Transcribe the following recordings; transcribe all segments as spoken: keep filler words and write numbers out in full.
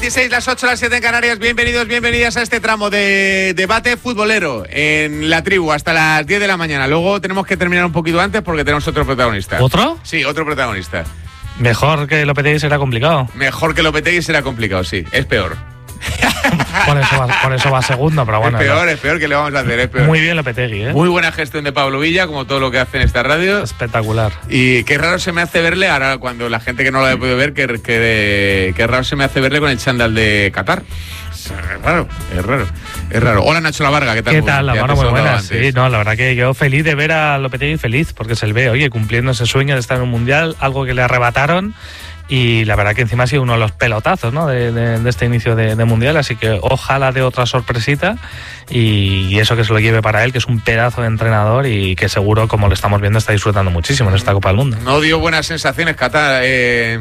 dieciséis, las ocho, las siete en Canarias. Bienvenidos, bienvenidas a este tramo de debate futbolero en la tribu hasta las diez de la mañana. Luego tenemos que terminar un poquito antes porque tenemos otro protagonista. ¿Otro? Sí, otro protagonista. Mejor que Lopetegui será complicado. Mejor que Lopetegui será complicado, sí. Es peor. Por eso va, por eso va segundo, pero bueno. Es peor, no. es peor que le vamos a hacer, es peor. Muy bien Lopetegui, ¿eh? Muy buena gestión de Pablo Villa, como todo lo que hace en esta radio. Espectacular. Y qué raro se me hace verle, ahora cuando la gente que no lo haya podido ver, que, que, que raro se me hace verle con el chándal de Qatar. Es raro, es raro, es raro. Hola Nacho Lavarga, ¿qué tal? ¿Qué tal? La mano muy buena. Antes. Sí, no, la verdad que yo feliz de ver a Lopetegui feliz, porque se le ve, oye, cumpliendo ese sueño de estar en un mundial, algo que le arrebataron. Y la verdad que encima ha sido uno de los pelotazos, ¿no? de, de, de este inicio de, de mundial, así que ojalá de otra sorpresita y, y eso que se lo lleve para él, que es un pedazo de entrenador y que seguro, como lo estamos viendo, está disfrutando muchísimo en esta Copa del Mundo. No dio buenas sensaciones Qatar, eh,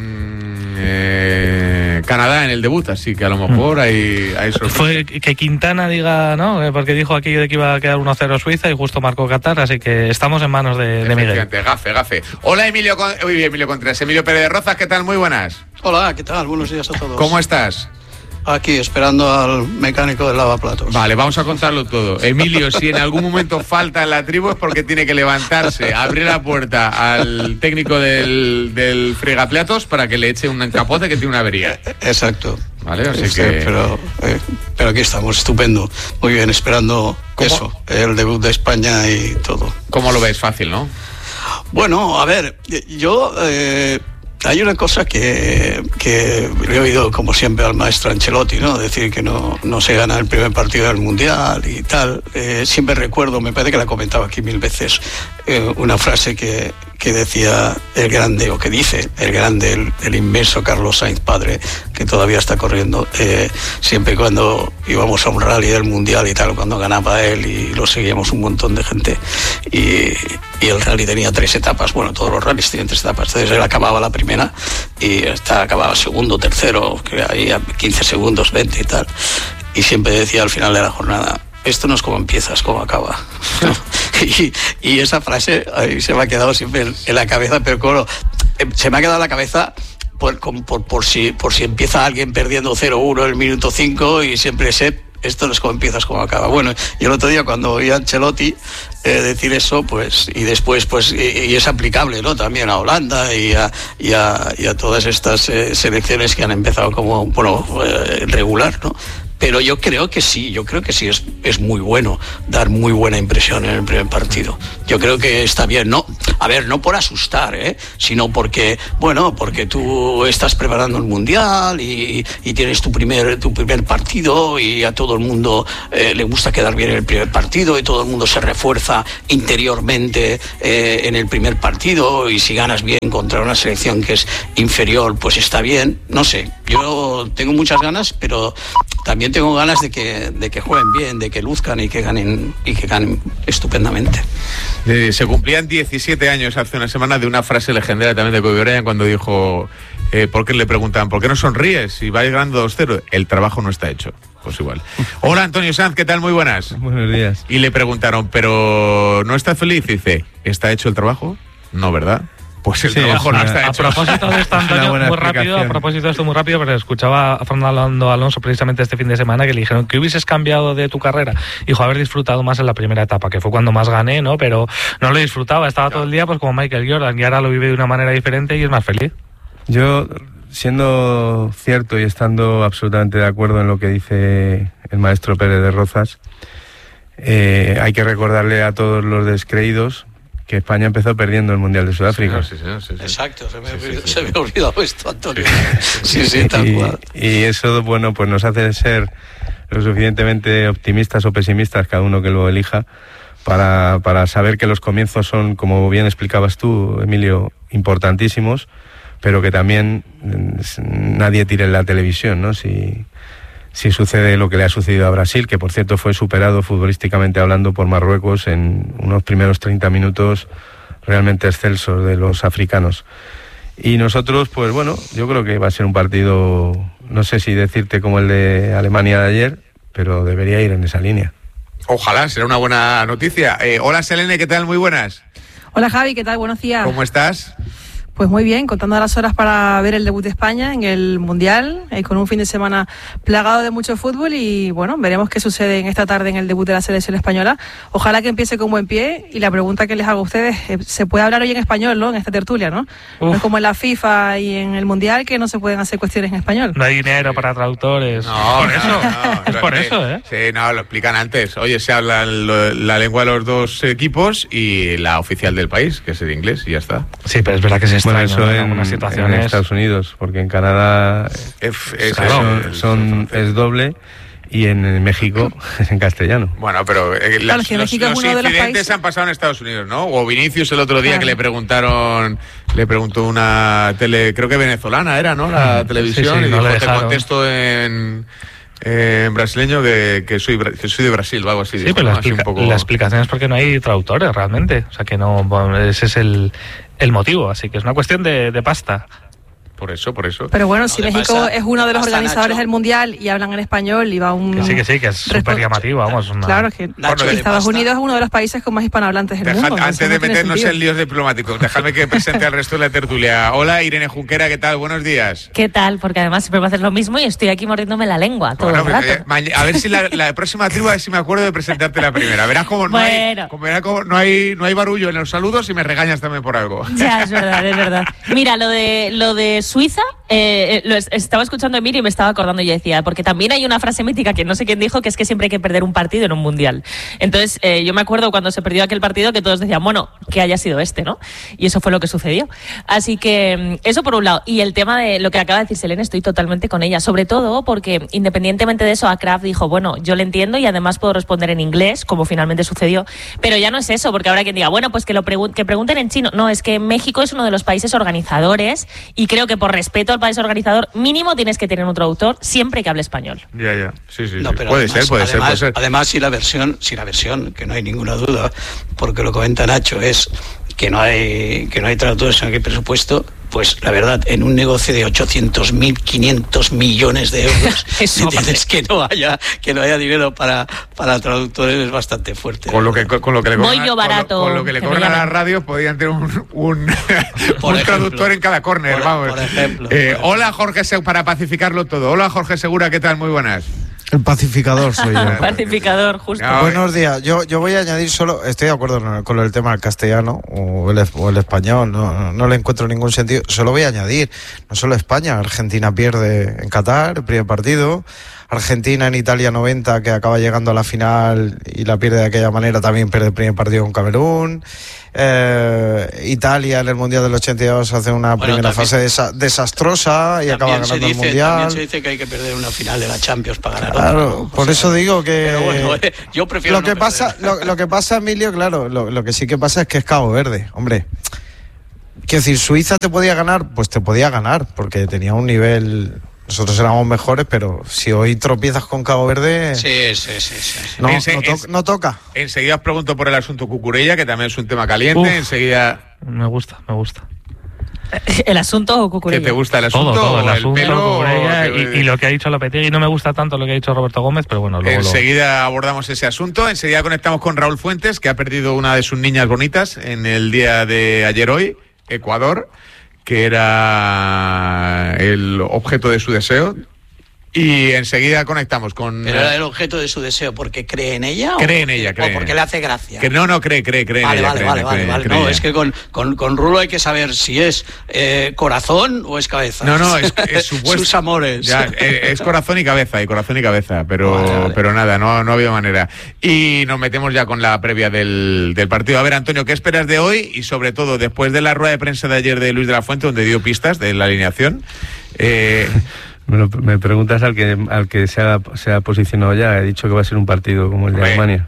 eh, Canadá en el debut, así que a lo mejor mm. hay, hay sorpresa. Fue que Quintana diga, ¿no? Porque dijo aquello de que iba a quedar uno cero Suiza y justo marcó Qatar, así que estamos en manos de, de Miguel. Gafe, gafe. Hola Emilio, uy, Emilio Contreras, Emilio Pérez de Rozas, ¿qué tal? Muy buenas. Hola, ¿qué tal? Buenos días a todos. ¿Cómo estás? Aquí, esperando al mecánico del lavaplatos. Vale, vamos a contarlo todo. Emilio, si en algún momento falta en la tribu es porque tiene que levantarse, abrir la puerta al técnico del, del fregaplatos para que le eche un capote que tiene una avería. Exacto. Vale, así sí, que... Pero, eh, pero aquí estamos, estupendo. Muy bien, esperando ¿Cómo? eso, el debut de España y todo. ¿Cómo lo ves? Fácil, ¿no? Bueno, a ver, yo... Eh, Hay una cosa que, que le he oído, como siempre, al maestro Ancelotti, ¿no? Decir que no, no se gana el primer partido del Mundial y tal. Eh, siempre recuerdo, me parece que la he comentado aquí mil veces, eh, una frase que, que decía el grande, o que dice el grande, el, el inmenso Carlos Sainz padre, que todavía está corriendo, eh, siempre cuando íbamos a un rally del Mundial y tal, cuando ganaba él y lo seguíamos un montón de gente, y, y el rally tenía tres etapas, bueno, todos los rallies tienen tres etapas, entonces él acababa la primera y está, acababa segundo, tercero, que ahí a quince segundos, veinte y tal, y siempre decía al final de la jornada: esto no es como empieza, es como acaba. y, y esa frase ahí se me ha quedado siempre en, en la cabeza, pero claro, se me ha quedado en la cabeza por, por, por, si, por si empieza alguien perdiendo cero uno en el minuto cinco y siempre sé, esto no es como empieza, es como acaba. Bueno, y el otro día cuando oí a Ancelotti eh, decir eso, pues, y después, pues, y, y es aplicable, ¿no? También a Holanda y a, y a, y a todas estas eh, selecciones que han empezado como, bueno, eh, regular, ¿no? Pero yo creo que sí, yo creo que sí es, es muy bueno dar muy buena impresión en el primer partido. Yo creo que está bien, no, a ver, no por asustar, ¿eh? Sino porque, bueno, porque tú estás preparando el Mundial y, y tienes tu primer, tu primer partido y a todo el mundo eh, le gusta quedar bien en el primer partido y todo el mundo se refuerza interiormente eh, en el primer partido, y si ganas bien contra una selección que es inferior, pues está bien. No sé, yo tengo muchas ganas, pero también tengo ganas de que, de que jueguen bien, de que luzcan y que ganen y que ganen estupendamente. Eh, se cumplían diecisiete años hace una semana de una frase legendaria también de Kobe Bryant cuando dijo, eh, ¿por qué le preguntaban, ¿por qué no sonríes si vais ganando dos cero? El trabajo no está hecho. Pues igual. Hola Antonio Sanz, ¿qué tal? Muy buenas. Buenos días. Y le preguntaron, ¿pero no estás feliz? Y dice, ¿está hecho el trabajo? No, ¿verdad? Pues el sí, trabajo no está a hecho. A propósito de esto, Antonio, muy rápido, a propósito de esto muy rápido, pero escuchaba a Fernando Alonso precisamente este fin de semana que le dijeron que hubieses cambiado de tu carrera. Dijo, haber disfrutado más en la primera etapa, que fue cuando más gané, ¿no? Pero no lo disfrutaba, estaba claro. todo el día pues como Michael Jordan, y ahora lo vive de una manera diferente y es más feliz. Yo, siendo cierto y estando absolutamente de acuerdo en lo que dice el maestro Pérez de Rozas, eh, hay que recordarle a todos los descreídos que España empezó perdiendo el Mundial de Sudáfrica. Sí, sí, sí, sí. Exacto, se me, sí, olvidó, sí, sí. se me ha olvidado esto, Antonio. Sí, sí, y, tal cual. Y eso, bueno, pues nos hace ser lo suficientemente optimistas o pesimistas, cada uno que lo elija, para, para saber que los comienzos son, como bien explicabas tú, Emilio, importantísimos, pero que también nadie tire en la televisión, ¿no? Si... si sucede lo que le ha sucedido a Brasil, que por cierto fue superado futbolísticamente hablando por Marruecos en unos primeros treinta minutos realmente excelsos de los africanos. Y nosotros, pues bueno, yo creo que va a ser un partido, no sé si decirte como el de Alemania de ayer, pero debería ir en esa línea. Ojalá, será una buena noticia. Eh, hola Selene, ¿qué tal? Muy buenas. Hola Javi, ¿qué tal? Buenos días. ¿Cómo estás? Pues muy bien, contando las horas para ver el debut de España en el Mundial, eh, con un fin de semana plagado de mucho fútbol y bueno, veremos qué sucede en esta tarde en el debut de la selección española. Ojalá que empiece con buen pie y la pregunta que les hago a ustedes, eh, se puede hablar hoy en español, ¿no? En esta tertulia, ¿no? Uf. No es como en la FIFA y en el Mundial que no se pueden hacer cuestiones en español. No hay dinero para traductores. No, por no, eso. no, es por eso, ¿eh? Sí, no, lo explican antes. Oye, se habla lo, la lengua de los dos equipos y la oficial del país, que es el inglés, y ya está. Sí, pero es verdad que se extraña, bueno, eso ¿no? en, en algunas situaciones. En Estados Unidos, porque en Canadá es, es, son, es, son, es doble y en México es en castellano. Bueno, pero eh, claro, las, que los, México los es uno de los incidentes países... han pasado en Estados Unidos, ¿no? O Vinicius el otro día claro. que le preguntaron, le preguntó una tele, creo que venezolana era, ¿no? La televisión, sí, sí, y no dijo, le te contesto en... Eh, en brasileño que, que, soy, que soy de Brasil o algo así. Sí, dijo, pero ¿no? la, explica, un poco... la explicación es porque no hay traductores realmente. O sea que no, bueno, ese es el, el motivo. Así que es una cuestión de, de pasta. Por eso, por eso. Pero bueno, si no, México pasa, es uno de los organizadores Nacho. del Mundial y hablan en español y va un... Que sí, que sí, que es súper llamativo, vamos. Una... Claro, que Nacho, y Estados pasta. Unidos es uno de los países con más hispanohablantes del Dejad, mundo. antes de no meternos sentido. en líos diplomáticos, dejadme que presente al resto de la tertulia. Hola, Irene Junquera, ¿qué tal? Buenos días. ¿Qué tal? Porque además siempre me haces lo mismo y estoy aquí mordiéndome la lengua todo Bueno, el rato. eh, a ver si la, la próxima tribu, a ver si me acuerdo de presentarte la primera. Verás como no, bueno. hay, como verás como no hay no hay barullo en los saludos y me regañas también por algo. Ya, es verdad, es verdad. Mira, lo de, lo de Suiza, eh, lo es, estaba escuchando a Emilio y me estaba acordando y yo decía, porque también hay una frase mítica que no sé quién dijo, que es que siempre hay que perder un partido en un mundial. Entonces, eh, yo me acuerdo cuando se perdió aquel partido que todos decían, bueno, que haya sido este, ¿no? Y eso fue lo que sucedió. Así que, eso por un lado. Y el tema de lo que acaba de decir Selene, estoy totalmente con ella. Sobre todo porque, independientemente de eso, a Kraft dijo, bueno, yo le entiendo y además puedo responder en inglés, como finalmente sucedió. Pero ya no es eso, porque habrá quien diga, bueno, pues que lo pregun- que pregunten en chino. No, es que México es uno de los países organizadores y creo que por respeto al país organizador, mínimo tienes que tener un traductor siempre que hable español. Ya, ya. Sí, sí, No, sí. pero Puede además, ser, puede además, ser, puede ser. Además, si la versión, si la versión, que no hay ninguna duda, porque lo comenta Nacho, es que no hay que no hay traductores, en qué presupuesto, pues la verdad, en un negocio de ochocientos mil quinientos millones de euros, ¿entiendes? que no haya que no haya dinero para, para traductores es bastante fuerte. Con lo que con lo que le cobran, Bollo barato, con lo, con lo que le que cobran me a la llaman. radio podían tener un, un, un ejemplo. traductor en cada córner, Por- vamos. por ejemplo, Eh, por ejemplo. hola Jorge Se- para pacificarlo todo. Hola Jorge Segura, ¿qué tal? Muy buenas. El pacificador soy yo. Pacificador, justo. No, Buenos días. Yo, yo voy a añadir solo, estoy de acuerdo con, con el tema del castellano o el, o el español, no, no, no le encuentro ningún sentido. Solo voy a añadir, no solo España, Argentina pierde en Qatar el primer partido, Argentina en Italia noventa que acaba llegando a la final y la pierde de aquella manera, también pierde el primer partido con Camerún. Eh, Italia en el Mundial del ochenta y dos hace una Bueno, primera también- fase desa- desastrosa y acaba También se ganando el dice- Mundial. También se dice que hay que perder una final de la Champions para ganar Claro, otra, ¿no? por O eso sea, digo que pero bueno, eh, yo prefiero lo no que perder. pasa, lo, lo que pasa, Emilio, claro, lo, lo que sí que pasa es que es Cabo Verde, hombre. Quiero decir, Suiza te podía ganar, pues te podía ganar, porque tenía un nivel. Nosotros éramos mejores, pero si hoy tropiezas con Cabo Verde, Sí, sí, sí, sí, sí. no, Ese- no, to- es- no toca. Enseguida os pregunto por el asunto Cucurella, que también es un tema caliente. Uf. Enseguida, Me gusta, me gusta. ¿El asunto o ¿qué Cucurella? te gusta el asunto? Todo, todo, el o asunto, pelo, Cucurella, o que- y, y lo que ha dicho Lopetegui. No me gusta tanto lo que ha dicho Roberto Gómez, pero bueno, luego lo... Enseguida abordamos ese asunto. Enseguida conectamos con Raúl Fuentes, que ha perdido una de sus niñas bonitas en el día de ayer hoy, Ecuador, que era el objeto de su deseo. Y enseguida conectamos con... Pero era el objeto de su deseo porque cree en ella. Cree o en ella, cree. O porque le hace gracia. Que no, no, cree, cree, cree en Vale, ella, vale, cree, vale, cree, vale, vale. cree No, en es ella. que con, con, con Rulo hay que saber si es eh, corazón o es cabeza. No, no, es, es supuesto. Sus amores. Ya, eh, es corazón y cabeza, y corazón y cabeza, pero, Vale, vale. pero nada, no, no ha habido manera. Y nos metemos ya con la previa del, del partido. A ver, Antonio, ¿qué esperas de hoy? Y sobre todo, después de la rueda de prensa de ayer de Luis de la Fuente, donde dio pistas de la alineación. Eh, Me, lo- me preguntas al que al que se ha, se ha posicionado ya. He dicho que va a ser un partido como el de Hombre. Alemania.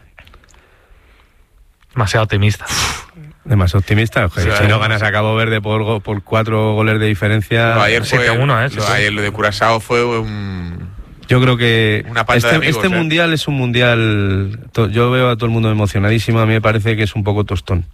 Demasiado optimista. Demasiado optimista. Joder, Sí, si no además. ganas a Cabo Verde por, go- por cuatro goles de diferencia. lo ayer fue, siete a uno, ¿eh? lo, ayer lo de Curazao fue un... Yo creo que Una panda este, de amigos, este ¿eh? mundial es un mundial. to- Yo veo a todo el mundo emocionadísimo. A mí me parece que es un poco tostón.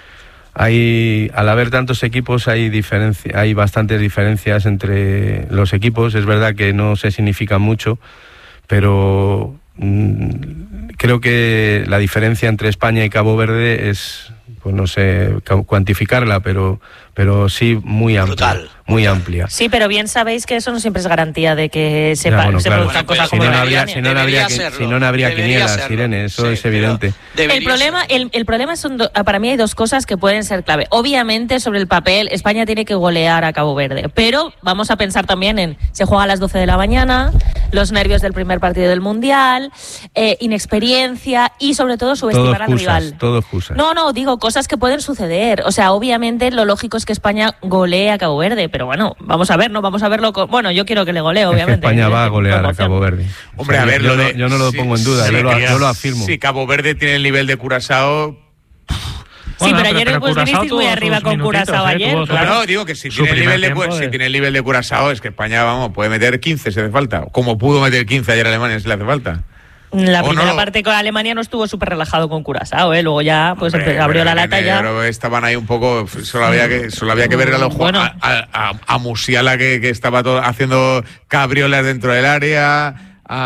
Hay, al haber tantos equipos, hay diferencia, hay bastantes diferencias entre los equipos. Es verdad que no se significan mucho, pero mmm, creo que la diferencia entre España y Cabo Verde es, pues no sé cuantificarla, pero, pero sí muy amplia. Brutal. Muy amplia. Sí, pero bien sabéis que eso no siempre es garantía de que se, Ya, bueno, se claro. produzcan Bueno, cosas pues, como si no, la no habría, Birmania. si no, no habría, Debería que- serlo. si no, no habría Debería quinielas, serlo. Irene, eso Sí, es pero evidente. debería El problema, serlo. el, el problema son do- para mí hay dos cosas que pueden ser clave. Obviamente, sobre el papel, España tiene que golear a Cabo Verde, pero vamos a pensar también en se juega a las doce de la mañana, los nervios del primer partido del Mundial, eh, inexperiencia y sobre todo Todo subestimar al excusas, rival. todo excusas. No, no, digo cosas que pueden suceder. O sea, obviamente lo lógico es que España golee a Cabo Verde, pero bueno, vamos a ver, ¿no? Vamos a verlo con... Bueno, yo quiero que le golee, Es que obviamente. España va a golear a Promoción. Cabo Verde. Hombre, O sea, a ver, yo, lo no, de- yo no lo sí, pongo en duda, sí, yo, lo, quería- yo lo afirmo. Si Cabo Verde tiene el nivel de Curazao. Sí, Bueno, pero pero- ayer pero pues Curazao vinisteis muy tuvo arriba sus con minutitos, Curazao ¿eh? ayer. Tuvo su- claro. No, digo que si Su tiene, el primer nivel de, tiempo Cu- de- si tiene el nivel de Curazao, es que España, vamos, puede meter quince si hace falta. Como pudo meter quince ayer Alemania si le hace falta. La O primera no. parte con Alemania no estuvo súper relajado con Curazao, ¿eh? Luego ya pues Hombre, empe- abrió la pero, lata Irene, ya. yo creo que estaban ahí un poco. Solo había que, solo había que ver a los Bueno. a, a, a- a Musiala que, que estaba todo, haciendo cabriolas dentro del área.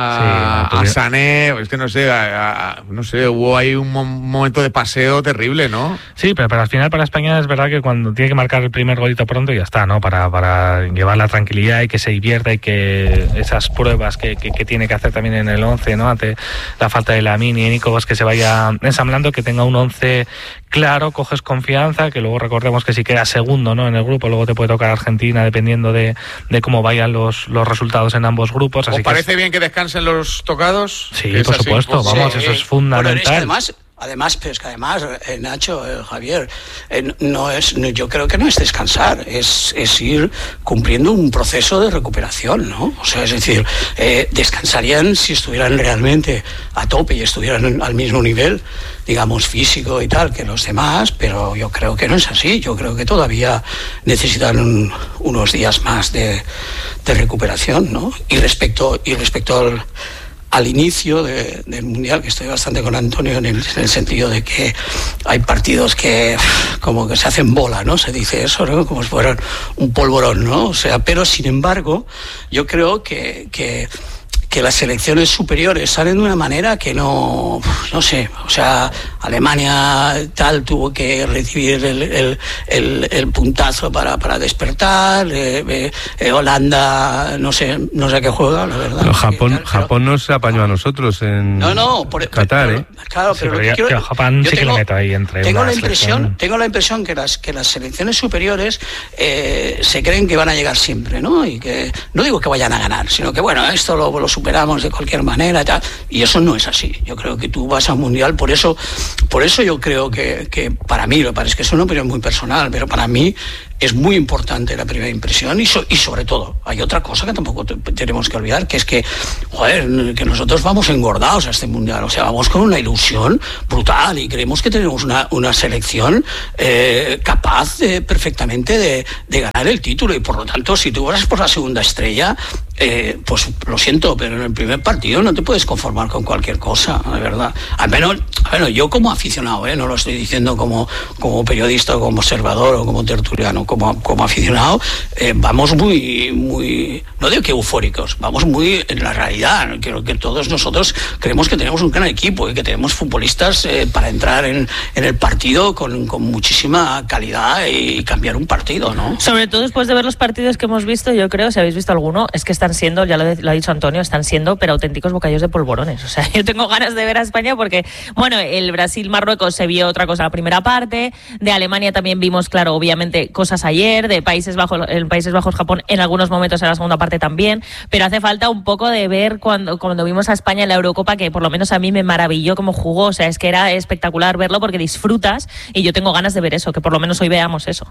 A, Sí, a no, Sané, es que no sé, a- a- no sé, hubo ahí un mo- momento de paseo terrible, ¿no? Sí, pero, pero al final para España es verdad que cuando tiene que marcar el primer golito pronto ya está, ¿no? Para, para llevar la tranquilidad y que se divierta y que esas pruebas que, que, que tiene que hacer también en el once, ¿no? Ante la falta de Lamine y Nico, pues que se vaya ensamblando, que tenga un once claro, coges confianza, que luego recordemos que si quedas segundo, ¿no? En el grupo, luego te puede tocar Argentina dependiendo de, de cómo vayan los, los resultados en ambos grupos. Así ¿Os que parece bien que descansen los tocados? Sí, ¿Que es por así? supuesto, Pues, vamos, Sí, eso es eh, fundamental. bueno, es que además, además, pero es que además, eh, Nacho, eh, Javier, eh, no es, no, yo creo que no es descansar, es, es ir cumpliendo un proceso de recuperación, ¿no? O sea, es decir, eh, descansarían si estuvieran realmente a tope y estuvieran al mismo nivel, digamos, físico y tal, que los demás, pero yo creo que no es así. Yo creo que todavía necesitan un- unos días más de, de recuperación, ¿no? Y respecto, y respecto al al inicio de- del Mundial, que estoy bastante con Antonio en el, en el sentido de que hay partidos que uf, como que se hacen bola, ¿no? Se dice eso, ¿no? Como si fueran un polvorón, ¿no? O sea, pero sin embargo, yo creo que, que que las selecciones superiores salen de una manera que no, no sé, o sea, Alemania tal tuvo que recibir el, el, el, el puntazo para, para despertar, eh, eh, Holanda no sé, no sé a qué juega, la verdad. Pero Japón, Tal, pero- Japón nos apañó a nosotros en no, no, por, Qatar, pero- ¿eh? Claro, Sí, pero, pero lo ya- que quiero- que Japón yo sí que tengo- le meto ahí entre tengo una la impresión, selección. tengo la impresión que las que las selecciones superiores eh, se creen que van a llegar siempre, ¿no? Y que no digo que vayan a ganar, sino que bueno, esto lo, lo superamos de cualquier manera y tal. Y eso no es así. Yo creo que tú vas a un mundial, por eso, por eso yo creo que, que para mí, lo que pasa es que es una opinión muy personal, pero para mí es muy importante la primera impresión y, so- y sobre todo, hay otra cosa que tampoco te- tenemos que olvidar, que es que, joder, que nosotros vamos engordados a este mundial, o sea, vamos con una ilusión brutal y creemos que tenemos una, una selección eh, capaz de, perfectamente de, de ganar el título y por lo tanto, si tú vas por la segunda estrella, eh, pues lo siento, pero en el primer partido no te puedes conformar con cualquier cosa, de verdad. Al menos, bueno, yo como aficionado, ¿eh? No lo estoy diciendo como, como periodista o como observador o como tertuliano, como, como aficionado, eh, vamos muy, muy, no digo que eufóricos, vamos muy en la realidad. Creo que todos nosotros creemos que tenemos un gran equipo y que tenemos futbolistas eh, para entrar en, en el partido con, con muchísima calidad y cambiar un partido, ¿no? Sobre todo después de ver los partidos que hemos visto, yo creo, si habéis visto alguno, es que están siendo, ya lo, de- lo ha dicho Antonio, están siendo pero auténticos bocadillos de polvorones. O sea, yo tengo ganas de ver a España porque, bueno, el Brasil-Marruecos se vio otra cosa en la primera parte, de Alemania también vimos, claro, obviamente cosas ayer, de Países Bajos, en Países Bajos-Japón en algunos momentos en la segunda parte también, pero hace falta un poco de ver cuando, cuando vimos a España en la Eurocopa, que por lo menos a mí me maravilló cómo jugó, o sea, es que era espectacular verlo porque disfrutas y yo tengo ganas de ver eso, que por lo menos hoy veamos eso.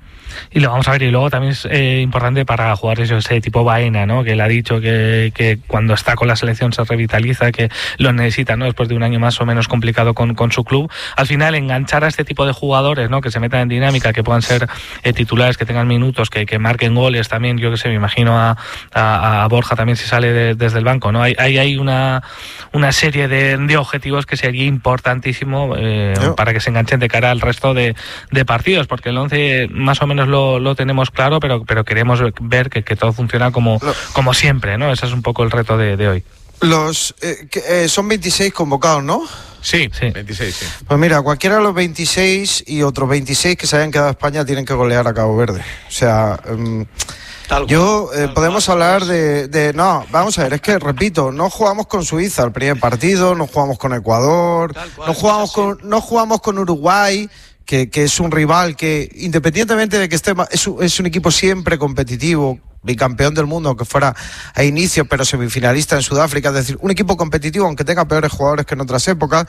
Y lo vamos a ver, y luego también es eh, importante para jugadores ese tipo Baena, ¿no? Que él ha dicho que, que cuando está con la selección se revitaliza, que lo necesita, ¿no? Después de un año más o menos complicado con, con su club. Al final, enganchar a este tipo de jugadores, ¿no? Que se metan en dinámica, que puedan ser eh, titulares, que tengan minutos, que, que marquen goles también. Yo que sé, me imagino a, a, a Borja también si sale de, desde el banco, ¿no? Hay, hay, hay una, una serie de, de objetivos que sería importantísimo eh, Yo. para que se enganchen de cara al resto de, de partidos, porque el once más o menos lo, lo tenemos claro, pero, pero queremos ver que, que todo funciona como, Lo- como siempre, ¿no? Ese es un poco el reto de, de hoy. Los eh, que, eh, son veintiséis convocados, ¿no? Sí, Sí. veintiséis, sí. Pues mira, cualquiera de los veintiséis y otros veintiséis que se hayan quedado a España tienen que golear a Cabo Verde. O sea, um, Tal yo cual, eh, tal podemos cual. hablar de, de... No, vamos a ver, es que, repito, no jugamos con Suiza el primer partido, no jugamos con Ecuador, Tal cual, no jugamos es con, no jugamos con Uruguay, que, que es un rival que, independientemente de que esté... ma- Es un, es un equipo siempre competitivo, bicampeón del mundo, aunque fuera a inicios, pero semifinalista en Sudáfrica, es decir, un equipo competitivo, aunque tenga peores jugadores que en otras épocas.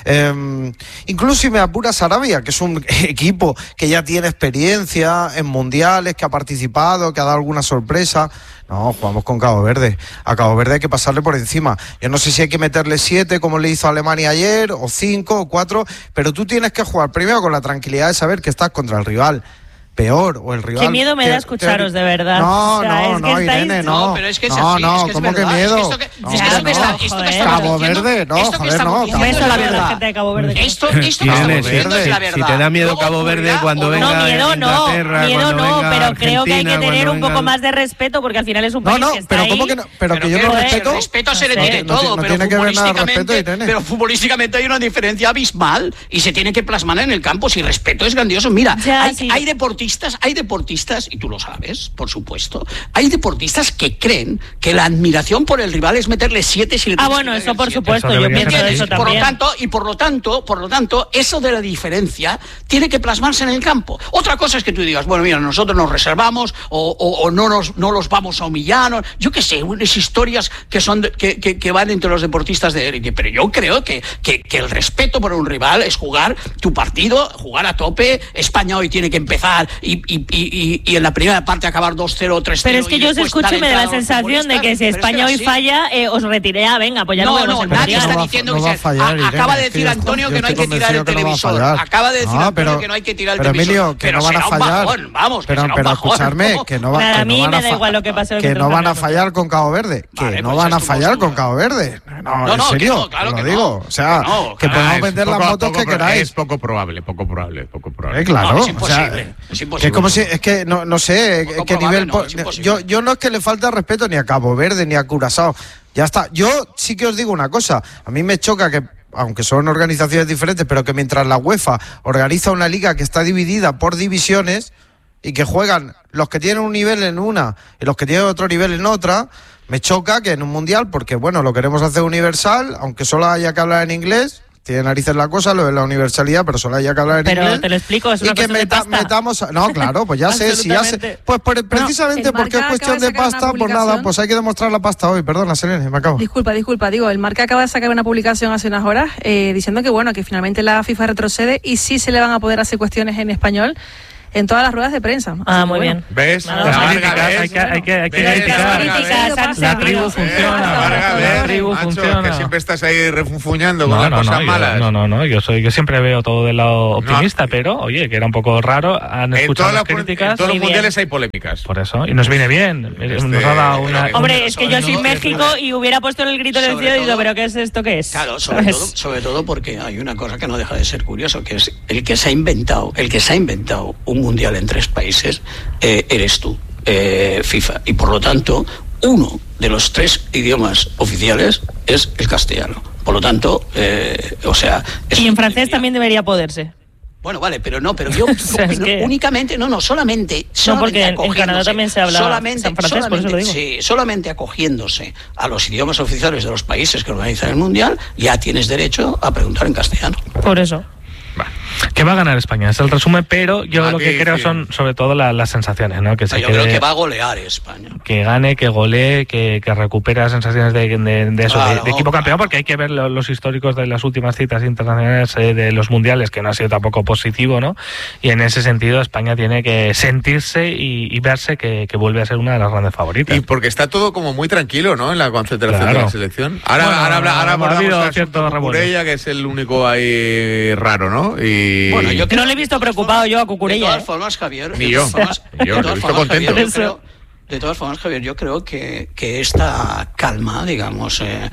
Eh, incluso si me apuras Arabia, que es un equipo que ya tiene experiencia en mundiales, que ha participado, que ha dado alguna sorpresa. No, jugamos con Cabo Verde. A Cabo Verde hay que pasarle por encima. Yo no sé si hay que meterle siete, como le hizo Alemania ayer, o cinco, o cuatro, pero tú tienes que jugar primero con la tranquilidad de saber que estás contra el rival peor, o el rival... Qué miedo me que- da escucharos, que- de verdad. No, O sea, no, es que no, estáis- Irene, no. No, pero es que es no, así, no, es que es ¿cómo que verdad, miedo? es que esto que- No, es que Ya, esto que pero, está- esto que joder. estamos Cabo diciendo- Verde, no, esto que joder, estamos no, Un diciendo beso es a la la verdad. gente de Cabo Verde. Esto, esto que Irene, estamos diciendo es la si verdad. te da miedo Luego Cabo Verde ocurrirá cuando o venga No, miedo no, Inglaterra, miedo cuando no, venga pero creo que hay que Argentina, tener cuando un poco venga- más de respeto porque al final es un No, país no, que está pero ahí. ¿cómo que no? Pero que yo no joder, respeto. respeto se le No sé. tiene No todo, ti- no pero tiene que ver nada de respeto, futbolísticamente, Irene. pero futbolísticamente hay una diferencia abismal y se tiene que plasmar en el campo. Si respeto es grandioso. Mira, Ya, hay, sí. hay deportistas, hay deportistas, y tú lo sabes, por supuesto, hay deportistas que creen que la admiración por el rival es meterle siete si le Ah, tienes bueno, que eso meter por siete. supuesto, Eso yo debería pienso ser eso así. Por lo también. tanto, y por lo tanto, por lo tanto, eso de la diferencia tiene que plasmarse en el campo. Otra cosa es que tú digas, bueno, mira, nosotros nos reservamos o, o- o no nos no los vamos a humillar, o- yo qué sé, unas historias que son de- que, que- que van entre los deportistas de élite. Pero yo creo que, que, que el respeto por un rival es jugar tu partido, jugar a tope. España hoy tiene que empezar y, y, y, y- y en la primera parte acabar dos cero, tres cero. Pero es que y yo os después escucho dar y me da la entrada a los sensación de que si futbolistas, pero es España hoy así. falla, eh, os retiré, ah, venga, pues ya no, No, vemos no, el nadie mundial. está no va- diciendo no que va se- a fallar, a- acaba de Irene. decir Yo Antonio estoy- que no hay yo que estoy tirar el convencido que no va a televisor. fallar. Acaba de decir No, Antonio pero- que no hay que tirar el pero, televisor. Emilio, que pero no van a será un fallar. bajón, vamos, que Pero, será un pero bajón. escucharme, que no, va, Nada, que a mí no van me a da fa- igual lo que pase hoy que mientras no van a ganamos. fallar con Cabo Verde, que Vale, no pues van a es tu fallar postura. con Cabo Verde. No, No, en no, que serio, no, claro lo que digo. no. O sea, Que no, que claro. podemos Ah, es vender las poco- motos poco que pro- queráis. Es poco probable, poco probable, poco probable. Eh, claro, No, es o imposible, sea, es que imposible. es como si, es que no, no sé, Poco qué probable nivel, no, po- es imposible. yo, yo no es que le falta respeto ni a Cabo Verde ni a Curazao, ya está. Yo sí que os digo una cosa, a mí me choca que, aunque son organizaciones diferentes, pero que mientras la UEFA organiza una liga que está dividida por divisiones y que juegan los que tienen un nivel en una y los que tienen otro nivel en otra, me choca que en un mundial, porque bueno, lo queremos hacer universal, aunque solo haya que hablar en inglés. Tiene narices la cosa, lo de la universalidad, pero solo haya que hablar en Pero inglés. te lo explico, es y una que cuestión de meta- pasta. metamos... No, claro, pues ya sé, si ya sé. Absolutamente. Pues por- precisamente el porque es Marca cuestión acaba de de sacar una pasta, pues nada, publicación. pues hay que demostrar la pasta hoy. Perdona, Selene, me acabo. Disculpa, disculpa, digo, el Marca acaba de sacar una publicación hace unas horas eh, diciendo que bueno, que finalmente la FIFA retrocede y sí se le van a poder hacer cuestiones en español en todas las ruedas de prensa. Así Ah, que, muy bueno. bien. ¿Ves? Nada, La las Varga, críticas, ¿ves? hay que- hay que- hay que ¿Ves? criticar. La Críticas Varga, han ¿ves? La servido. tribu funciona. La Varga, La ¿ves? tribu Macho, funciona. que siempre estás ahí refunfuñando con No, las no, cosas no, malas. yo, no, no, no, yo soy, yo siempre veo todo del lado optimista, pero oye, que era un poco raro, han En, escuchado todas las las pol- críticas, en todos los Muy bien. mundiales hay polémicas. por eso, y nos viene bien, Este, nos ha dado una... pero- Hombre, es que yo soy Sobre todo- México y hubiera puesto el grito en el Sobre cielo y digo, todo- ¿pero qué es esto? ¿Qué es? Claro, sobre ¿Sabes? todo, sobre todo porque hay una cosa que no deja de ser curioso, que es el que se ha inventado, el que se ha inventado un mundial en tres países, eh, eres tú, eh, FIFA. Y por lo tanto, uno de los tres idiomas oficiales es el castellano. Por lo tanto, eh, o sea... es Y en una francés tontería. también debería poderse. Bueno, vale, pero no, pero yo sea, es no, que- únicamente, no, no, solamente, solamente porque en- en acogiéndose, Canadá también se habla solamente, en francés, por eso lo digo. Sí, solamente acogiéndose a los idiomas oficiales de los países que organizan el Mundial, ya tienes derecho a preguntar en castellano. Por eso. Va. Que va a ganar España, es el resumen, pero yo Ah, lo que sí, creo sí. son sobre todo la- las sensaciones, ¿no? Que se Yo creo quede- que va a golear España. que gane, que golee, que, que recupere las sensaciones de, de- de eso, de- Claro, de, equipo claro. campeón, porque hay que ver lo- los históricos de las últimas citas internacionales eh, de los mundiales, que no ha sido tampoco positivo, ¿no? Y en ese sentido España tiene que sentirse y, y verse que, que vuelve a ser una de las grandes favoritas. Y porque está todo como muy tranquilo, ¿no? En la concentración Claro. de la selección. Ahora, Bueno, ahora, habla- ahora ha abordamos habido el cierto asunto revuelo. Cucurella, que es el único ahí raro, ¿no? Y... Bueno, yo No le he visto preocupado yo a De Cucurella. todas ¿eh? formas, Javier. Ni de yo. todas formas- Ni yo, de lo he todas visto formas, contento. Javier, yo creo- de todas formas, Javier, yo creo que, que esta calma, digamos, eh,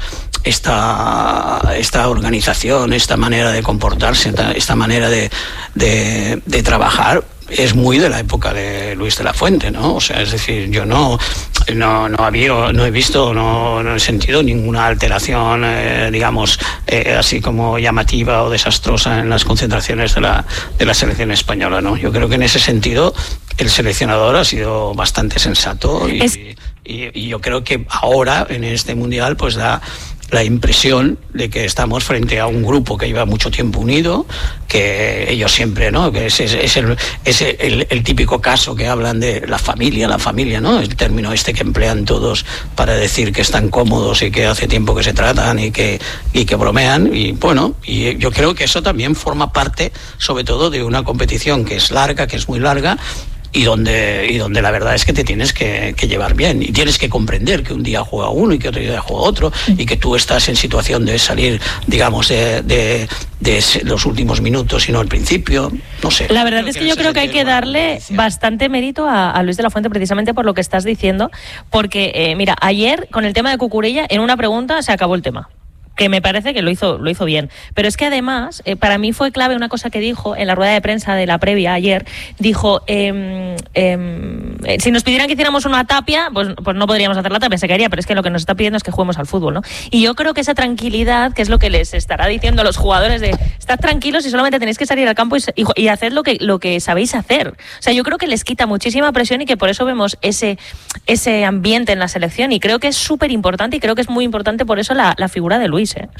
esta, esta organización, esta manera de comportarse, esta, esta manera de, de, de trabajar, es muy de la época de Luis de la Fuente, ¿no? O sea, es decir, yo no... no, no, había, no he visto, no, no he sentido ninguna alteración, eh, digamos, eh, así como llamativa o desastrosa en las concentraciones de la, de la selección española, ¿no? Yo creo que en ese sentido el seleccionador ha sido bastante sensato y, es... y, y yo creo que ahora en este mundial pues da la impresión de que estamos frente a un grupo que lleva mucho tiempo unido, que ellos siempre, ¿no? Que es, es, es, el, es el, el típico caso que hablan de la familia, la familia, ¿no? El término este que emplean todos para decir que están cómodos y que hace tiempo que se tratan y que, y que bromean. Y bueno, y yo creo que eso también forma parte, sobre todo, de una competición que es larga, que es muy larga, y donde y donde la verdad es que te tienes que, que llevar bien y tienes que comprender que un día juega uno y que otro día juega otro y que tú estás en situación de salir, digamos, de, de, de los últimos minutos y no al principio, no sé. La verdad es que yo creo que hay que darle bastante mérito a, a Luis de la Fuente precisamente por lo que estás diciendo, porque eh, mira, ayer con el tema de Cucurella en una pregunta se acabó el tema, que me parece que lo hizo lo hizo bien. Pero es que además, eh, para mí fue clave una cosa que dijo en la rueda de prensa de la previa ayer. Dijo, eh, eh, si nos pidieran que hiciéramos una tapia, pues, pues no podríamos hacer la tapia, se caería, pero es que lo que nos está pidiendo es que juguemos al fútbol, ¿no? Y yo creo que esa tranquilidad, que es lo que les estará diciendo a los jugadores de, estad tranquilos y solamente tenéis que salir al campo y, y, y hacer lo que, lo que sabéis hacer. O sea, yo creo que les quita muchísima presión y que por eso vemos ese, ese ambiente en la selección, y creo que es súper importante y creo que es muy importante por eso la, la figura de Luis. ¿eh?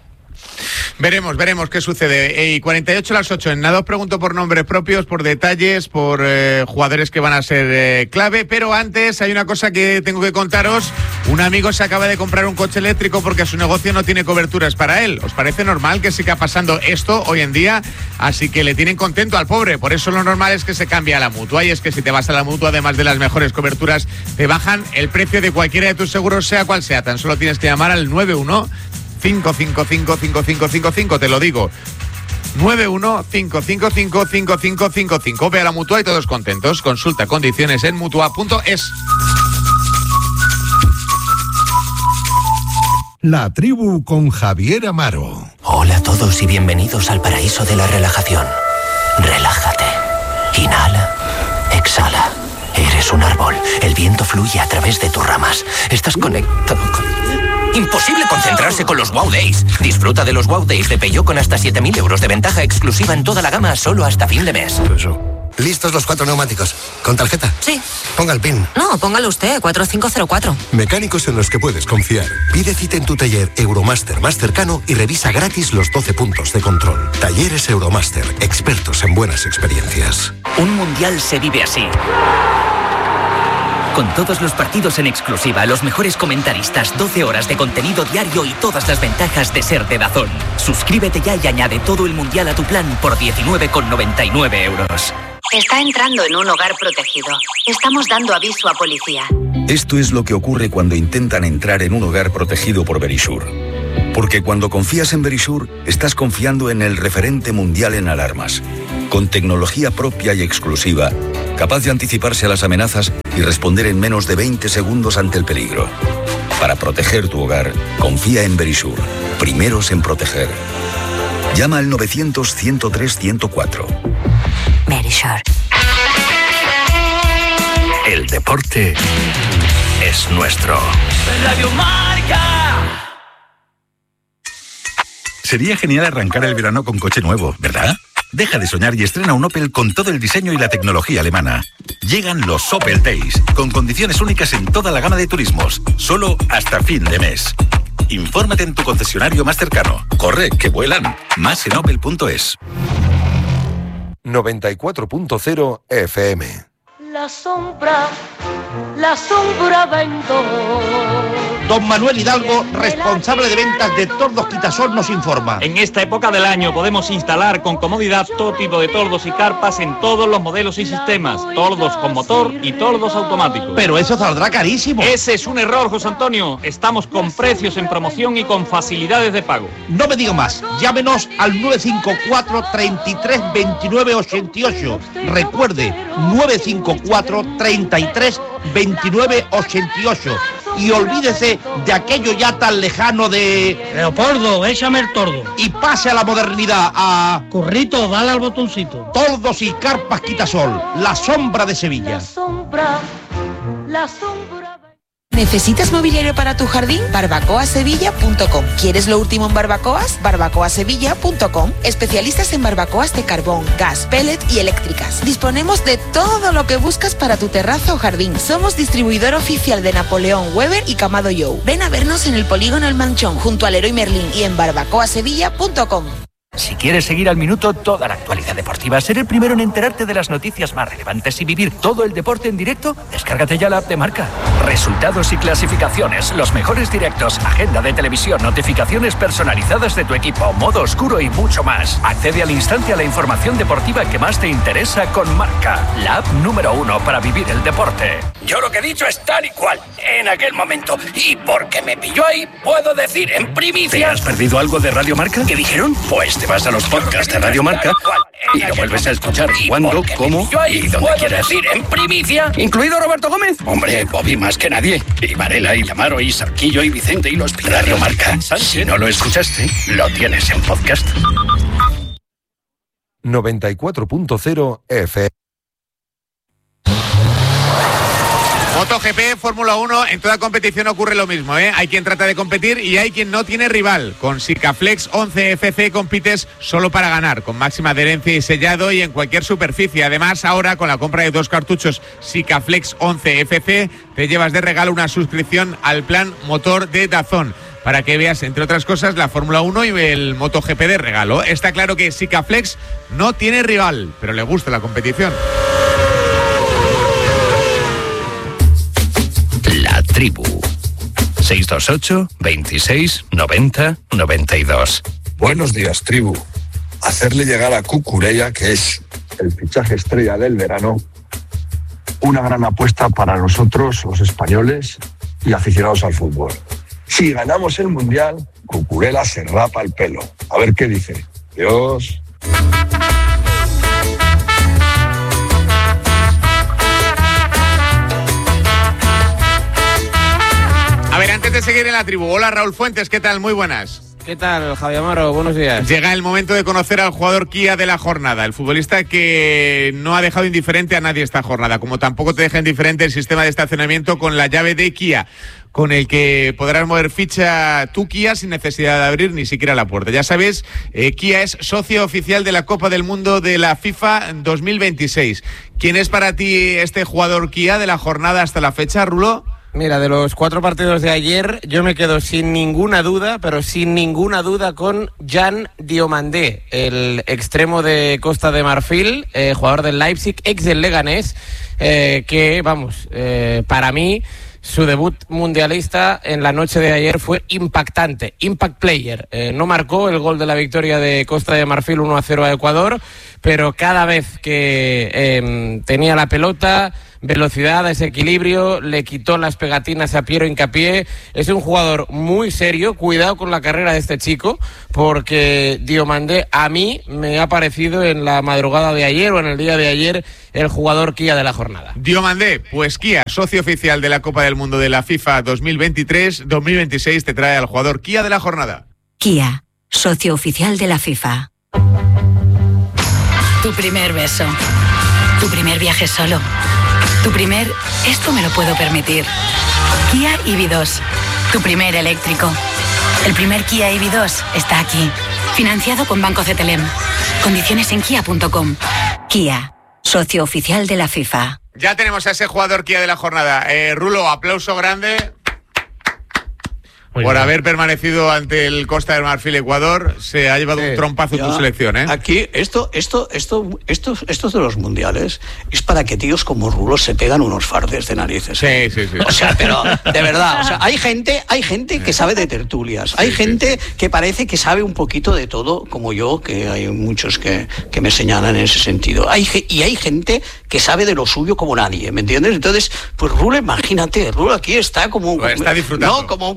Veremos, veremos qué sucede. Y cuarenta y ocho a las ocho. En nada os pregunto por nombres propios, por detalles, por eh, jugadores que van a ser eh, clave. Pero antes hay una cosa que tengo que contaros. Un amigo se acaba de comprar un coche eléctrico porque su negocio no tiene coberturas para él. ¿Os parece normal que siga pasando esto hoy en día? Así que le tienen contento al pobre. Por eso lo normal es que se cambie a la Mutua. Y es que si te vas a la Mutua, además de las mejores coberturas, te bajan el precio de cualquiera de tus seguros, sea cual sea. Tan solo tienes que llamar al nueve uno cinco cinco cinco cinco cinco cinco cinco, te lo digo. nueve uno cinco cinco cinco cinco cinco cinco cinco. Ve a la Mutua y todos contentos. Consulta condiciones en mutua punto es. La tribu con Javier Amaro. Hola a todos y bienvenidos al paraíso de la relajación. Relájate. Inhala. Exhala. Eres un árbol. El viento fluye a través de tus ramas. Estás conectado con... Imposible concentrarse con los Wow Days. Disfruta de los Wow Days de Peugeot con hasta siete mil euros de ventaja exclusiva en toda la gama solo hasta fin de mes. ¿Listos los cuatro neumáticos? ¿Con tarjeta? Sí. Ponga el PIN. No, póngalo usted, cuatro cinco cero cuatro. Mecánicos en los que puedes confiar. Pide cita en tu taller Euromaster más cercano y revisa gratis los doce puntos de control. Talleres Euromaster, expertos en buenas experiencias. Un mundial se vive así. Con todos los partidos en exclusiva, los mejores comentaristas, doce horas de contenido diario y todas las ventajas de ser de DAZN. Suscríbete ya y añade todo el mundial a tu plan por diecinueve con noventa y nueve euros. Está entrando en un hogar protegido. Estamos dando aviso a policía. Esto es lo que ocurre cuando intentan entrar en un hogar protegido por Verisure. Porque cuando confías en Verisure, estás confiando en el referente mundial en alarmas. Con tecnología propia y exclusiva, capaz de anticiparse a las amenazas y responder en menos de veinte segundos ante el peligro. Para proteger tu hogar, confía en Verisure. Primeros en proteger. Llama al novecientos, ciento tres, ciento cuatro. Verisure. El deporte es nuestro. Radio Marca. Sería genial arrancar el verano con coche nuevo, ¿verdad? Deja de soñar y estrena un Opel con todo el diseño y la tecnología alemana. Llegan los Opel Days, con condiciones únicas en toda la gama de turismos, solo hasta fin de mes. Infórmate en tu concesionario más cercano. Corre, que vuelan. Más en opel punto es. noventa y cuatro punto cero F M. La sombra, la sombra vendo. Don Manuel Hidalgo, responsable de ventas de Tordos Quitasol, nos informa. En esta época del año podemos instalar con comodidad todo tipo de tordos y carpas en todos los modelos y sistemas. Tordos con motor y tordos automáticos. Pero eso saldrá carísimo. Ese es un error, José Antonio. Estamos con precios en promoción y con facilidades de pago. No me diga más. Llámenos al nueve cinco cuatro, treinta y tres, veintinueve, ochenta y ocho. Recuerde, nueve cinco cuatro, treinta y tres, veintinueve, ochenta y ocho. Y olvídese de aquello ya tan lejano de... Leopoldo, échame el tordo. Y pase a la modernidad, a... Currito, dale al botoncito. Tordos y carpas Quitasol, la sombra de Sevilla. La sombra, la sombra... ¿Necesitas mobiliario para tu jardín? barbacoa sevilla punto com. ¿Quieres lo último en barbacoas? barbacoa sevilla punto com. Especialistas en barbacoas de carbón, gas, pellet y eléctricas. Disponemos de todo lo que buscas para tu terraza o jardín. Somos distribuidor oficial de Napoleón, Weber y Camado Joe. Ven a vernos en el polígono El Manchón, junto al Leroy Merlin y en barbacoa sevilla punto com. Si quieres seguir al minuto toda la actualidad deportiva, ser el primero en enterarte de las noticias más relevantes y vivir todo el deporte en directo, descárgate ya la app de Marca. Resultados y clasificaciones, los mejores directos, agenda de televisión, notificaciones personalizadas de tu equipo, modo oscuro y mucho más. Accede al instante a la información deportiva que más te interesa con Marca, la app número uno para vivir el deporte. Yo lo que he dicho es tal y cual, en aquel momento. Y porque me pilló ahí, puedo decir en primicia... ¿Te has perdido algo de Radio Marca? ¿Qué dijeron? Pues te vas a los podcasts de Radio Marca y lo vuelves a escuchar cuando, cómo y donde quieras. Decir en primicia, ¿incluido Roberto Gómez? Hombre, Bobby más que nadie. Y Varela, y Amaro, y Sarquillo, y Vicente, y los Radio Marca. Si no lo escuchaste, lo tienes en podcast. noventa y cuatro punto cero F M. MotoGP, Fórmula uno, en toda competición ocurre lo mismo, ¿eh? Hay quien trata de competir y hay quien no tiene rival. Con Sikaflex once F C compites solo para ganar, con máxima adherencia y sellado y en cualquier superficie. Además, ahora con la compra de dos cartuchos Sikaflex once F C, te llevas de regalo una suscripción al plan motor de DAZN, para que veas, entre otras cosas, la Fórmula uno y el MotoGP de regalo. Está claro que Sikaflex no tiene rival, pero le gusta la competición. La Tribu. seis dos ocho, veintiséis, noventa, noventa y dos. Buenos días, Tribu. Hacerle llegar a Cucurella, que es el fichaje estrella del verano, una gran apuesta para nosotros, los españoles y aficionados al fútbol. Si ganamos el Mundial, Cucurella se rapa el pelo. A ver qué dice. Dios. A ver, antes de seguir en la tribu, hola Raúl Fuentes, ¿qué tal? Muy buenas. ¿Qué tal, Javier Amaro? Buenos días. Llega el momento de conocer al jugador Kia de la jornada, el futbolista que no ha dejado indiferente a nadie esta jornada, como tampoco te deja indiferente el sistema de estacionamiento con la llave de Kia, con el que podrás mover ficha tu Kia sin necesidad de abrir ni siquiera la puerta. Ya sabes, eh, Kia es socio oficial de la Copa del Mundo de la FIFA dos mil veintiséis. ¿Quién es para ti este jugador Kia de la jornada hasta la fecha, Rulo? Mira, de los cuatro partidos de ayer, yo me quedo sin ninguna duda, pero sin ninguna duda con Jan Diomandé, el extremo de Costa de Marfil, eh, jugador del Leipzig, ex del Leganés, eh, que, vamos, eh, para mí, su debut mundialista en la noche de ayer fue impactante, impact player. Eh, no marcó el gol de la victoria de Costa de Marfil uno a cero a Ecuador, pero cada vez que eh, tenía la pelota, velocidad, desequilibrio, le quitó las pegatinas a Piero Hincapié. Es un jugador muy serio, cuidado con la carrera de este chico, porque Diomandé a mí me ha parecido en la madrugada de ayer o en el día de ayer el jugador Kia de la jornada. Diomandé, pues Kia, socio oficial de la Copa del Mundo de la FIFA dos mil veintitrés dos mil veintiséis, te trae al jugador Kia de la jornada. Kia, socio oficial de la FIFA. Tu primer beso, tu primer viaje solo, tu primer esto me lo puedo permitir. Kia E V dos, tu primer eléctrico. El primer Kia E V dos está aquí, financiado con Banco C T L M. Condiciones en kia punto com. Kia, socio oficial de la FIFA. Ya tenemos a ese jugador Kia de la jornada. Eh, Rulo, aplauso grande. Muy por bien. Haber permanecido ante el Costa del Marfil Ecuador, se ha llevado sí, un trompazo ya, tu selección, ¿eh? Aquí, esto, esto, esto, esto, estos de los mundiales es para que tíos como Rulo se pegan unos fardes de narices. ¿eh? Sí, sí, sí. O sea, pero de verdad, o sea, hay gente, hay gente que sabe de tertulias, hay sí, gente sí, sí. que parece que sabe un poquito de todo, como yo, que hay muchos que, que me señalan en ese sentido. Hay, y hay gente que sabe de lo suyo como nadie, ¿me entiendes? Entonces, pues Rulo, imagínate, Rulo aquí está como, pues está disfrutando. ¿no? como, como sí, un sí,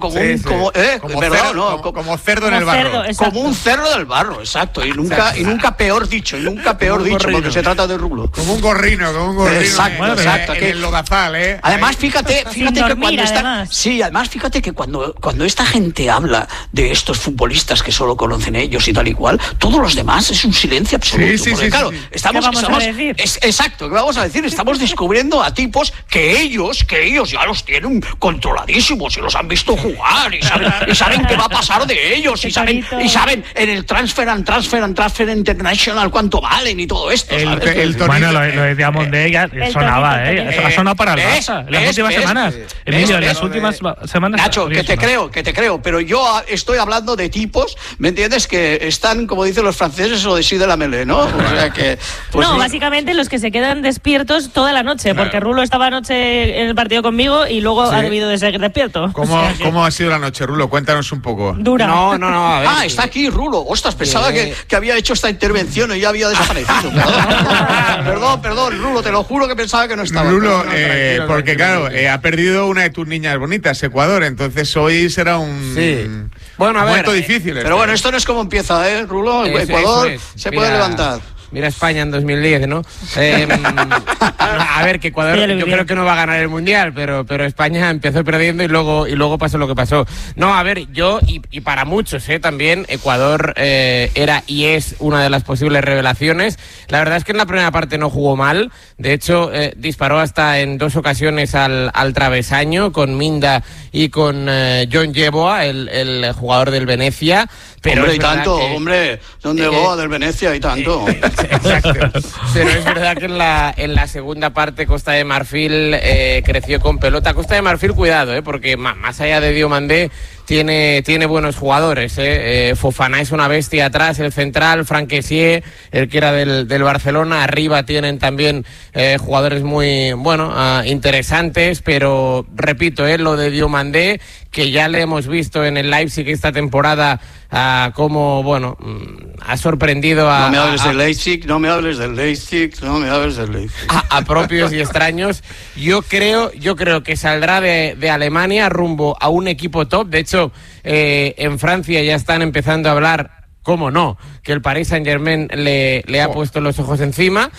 como, eh, como, perdón, cerdo, no, como, como, como cerdo en el barro. Cerdo, como un cerdo del barro, exacto. Y nunca, y nunca peor dicho, y nunca peor dicho, gorrino. porque se trata de Rulo. Como un gorrino, como un gorrino. Exacto, en, exacto. en que, el lodazal, ¿eh? Además, fíjate, fíjate dormir, que cuando está, además. sí, además fíjate que cuando, cuando esta gente habla de estos futbolistas que solo conocen ellos y tal y cual, todos los demás es un silencio absoluto. Sí, sí, porque, sí, claro, sí, sí. estamos, ¿Qué vamos estamos a decir? Es, exacto, ¿qué vamos a decir? Estamos descubriendo a tipos que ellos, que ellos ya los tienen controladísimos y los han visto jugar y saben, y saben qué va a pasar de ellos y saben, y saben en el transfer and transfer and transfer international cuánto valen y todo esto. El, ¿sabes? el tonito, Bueno, lo, lo de Diamondé ya El sonaba, tonito, el ¿eh? tonito. Ha sonado para el ¿Ves? Barça en las ¿Ves? últimas ¿Ves? semanas. ¿Ves? Emilio, en ¿Ves? las últimas semanas. Nacho, había que te sonado. creo, que te creo, pero yo estoy hablando de tipos, ¿me entiendes? Que están, como dicen los franceses, o de sí de la melé, ¿no? O sea que... Pues no, sí. básicamente los que se quedan despiertos toda la noche, porque Rulo estaba anoche en el partido conmigo y luego Sí. ha debido de seguir despierto. ¿Cómo, O sea que- ¿Cómo ha sido la noche, Rulo? Cuéntanos un poco. Dura. No, no, no. A ver, Ah, está aquí Rulo. Ostras, pensaba que, que había hecho esta intervención y ya había desaparecido. Perdón, perdón, perdón, Rulo, te lo juro que pensaba que no estaba. Rulo, no, no, eh, tranquilo, porque tranquilo, claro, eh, ha perdido una de tus niñas bonitas, Ecuador, entonces hoy será un Sí. Bueno, a ver, momento eh, difícil. Pero este. bueno, esto no es como empieza, ¿eh, Rulo? Eso- Ecuador eso es. se Mira- puede levantar. Mira España en dos mil diez, ¿no? Eh, a ver, que Ecuador Ya lo yo viví. creo que no va a ganar el Mundial, pero, pero España empezó perdiendo y luego, y luego pasó lo que pasó. No, a ver, yo, y, y para muchos ¿eh? también, Ecuador eh, era y es una de las posibles revelaciones. La verdad es que en la primera parte no jugó mal. De hecho, eh, disparó hasta en dos ocasiones al, al travesaño con Minda y con eh, John Yeboah, el, el jugador del Venecia. Pero hombre, es y verdad tanto, que- hombre, donde eh, Boa del Venecia y tanto. Exacto. Pero es verdad que en la, en la segunda parte Costa de Marfil eh, creció con pelota. Costa de Marfil, cuidado, eh, porque más, más allá de Diomandé tiene, tiene buenos jugadores. Eh. Eh, Fofana es una bestia atrás, el central, Franck Kessié, el que era del, del Barcelona. Arriba tienen también eh, jugadores muy, bueno, uh, interesantes, pero repito, eh, lo de Diomandé, que ya le hemos visto en el Leipzig esta temporada, uh, como, bueno, mm, ha sorprendido a... No me hables a- del Leipzig, no me hables del Leipzig, no me hables del Leipzig. a, a propios y extraños. Yo creo, yo creo que saldrá de, de Alemania rumbo a un equipo top. De hecho, eh, en Francia ya están empezando a hablar, cómo no, que el Paris Saint-Germain le, le ha puesto los ojos encima.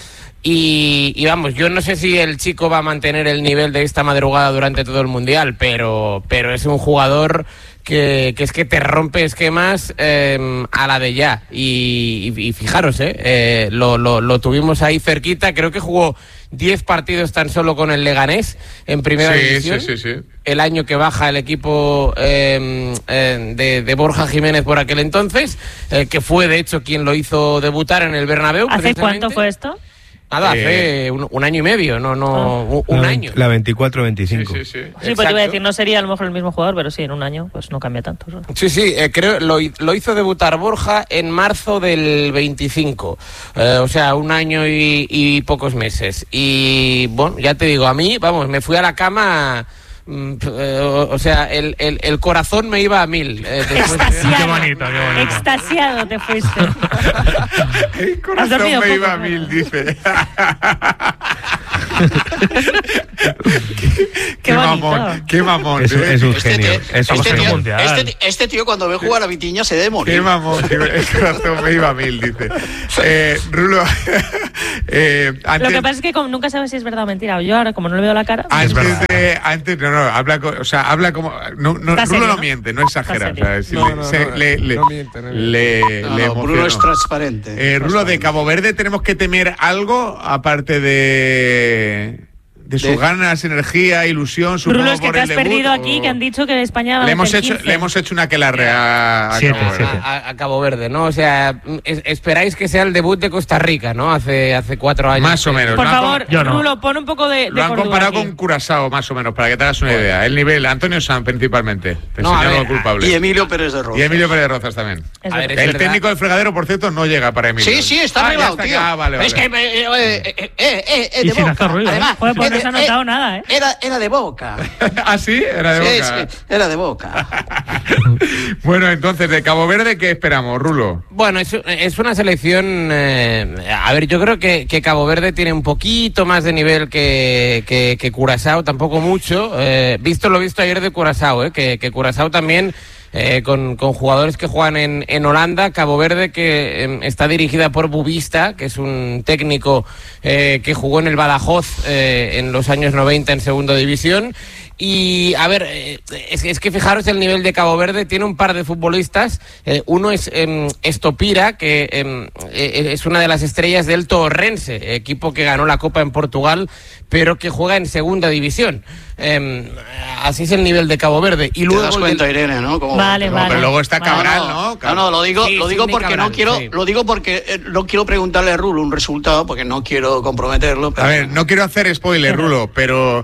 Y, y vamos, yo no sé si el chico va a mantener el nivel de esta madrugada durante todo el Mundial, pero, pero es un jugador que, que es que te rompe esquemas eh, a la de ya. Y, y- y fijaros, eh, eh, lo, lo, lo tuvimos ahí cerquita, creo que jugó diez partidos tan solo con el Leganés en primera Sí, división. sí, sí, sí. El año que baja el equipo eh, eh, de, de Borja Jiménez por aquel entonces, eh, que fue de hecho quien lo hizo debutar en el Bernabéu. ¿Hace precisamente. cuánto fue esto? Nada, Eh, hace un, un año y medio, no, no, un, un La año. veinte- La veinticuatro veinticinco. Sí, sí, sí. Sí, porque iba a Exacto. decir, no sería a lo mejor el mismo jugador, pero sí, en un año pues no cambia tanto. ¿no? Sí, sí, eh, creo lo, hi- lo hizo debutar Borja en marzo del veinticinco, eh, o sea, un año y, y pocos meses. Y bueno, ya te digo, a mí, vamos, me fui a la cama, mm, eh, o, o sea, el, el, el corazón me iba a mil. eh, después de- Extasiado. Qué bonito, qué bonito. Extasiado te fuiste. El ¿Has corazón dormido me poco? iba a mil, dice. qué, Qué mamón, bonito. qué mamón. Es, ¿eh? es un Este genio. tío- Estamos este en un tío- mundial. este- este tío cuando ve jugar a Vitiña se debe morir. Qué mamón, qué- el corazón me iba a mil, dice. Eh, Rulo, eh, antes, Lo que pasa es que como nunca sabes si es verdad o mentira. Yo ahora, como no le veo la cara... antes verdad. de, antes, no, no, habla, co- o sea, habla como, no, no, Está Rulo serio, no ¿no? miente, no exagera, o Está sea, serio. si No, le- no, se- no, le, le, no miente, no miente. le, No, le no, Bruno emocionó. es transparente. Eh, Rulo, de Cabo Verde tenemos que temer algo aparte de de sus De- ganas, energía, ilusión, supongo Rulo, es que por te el has debut, perdido o- aquí, que han dicho que España va le a hemos meter hecho quince. le hemos hecho una aquelarre a, a Siete, Cabo Verde. siete. a, a Cabo Verde, ¿no? O sea, es- esperáis que sea el debut de Costa Rica, ¿no? Hace, hace cuatro años. Más o menos. Por lo han favor, com- Yo no. Rulo, pon un poco de, de Lo han cordura comparado aquí. con Curazao, más o menos, para que te hagas una idea. El nivel, Antonio Sanz principalmente, el No, a señor ver, culpable. Y Emilio Pérez de Rosa. Y Emilio Pérez Rozas también. Es A ver, verdad. es El verdad. técnico del fregadero, por cierto, no llega para Emilio. Sí, sí, está Ah, ya arreglado, está tío. acá, vale, Es vale. que, eh, eh, eh, eh, eh, Y de sin boca. hacer ruido, ¿eh? Además, Puede es poner no se ha notado nada, ¿eh? Era, era de Boca. ¿Ah, sí? Era de Sí, Boca. sí, era de Boca. Bueno, entonces, de Cabo Verde, ¿qué esperamos, Rulo? Bueno, es, es una selección... eh, a ver, yo creo que, que Cabo Verde tiene un poquito más de nivel que, que, que Curazao, tampoco mucho. Eh, visto lo visto ayer de Curazao, eh, que, que Curazao también... Eh, con, con jugadores que juegan en, en Holanda, Cabo Verde que eh, está dirigida por Bubista, que es un técnico eh, que jugó en el Badajoz eh, en los años noventa en segunda división. Y, a ver, eh, es, es que fijaros el nivel de Cabo Verde, tiene un par de futbolistas, eh, uno es eh, Estopira, que eh, eh, es una de las estrellas del Torrense, equipo que ganó la Copa en Portugal, pero que juega en segunda división. Eh, así es el nivel de Cabo Verde. Y luego Te das cuenta, del... Irene, ¿no? Como... Vale, no, vale. Pero luego está vale. Cabral, no, ¿no? No, no, lo digo, Sí, lo digo Sidney porque Cabral, no quiero, sí. lo digo porque eh, no quiero preguntarle a Rulo un resultado, porque no quiero comprometerlo. Pero... A ver, no quiero hacer spoiler, Rulo, pero...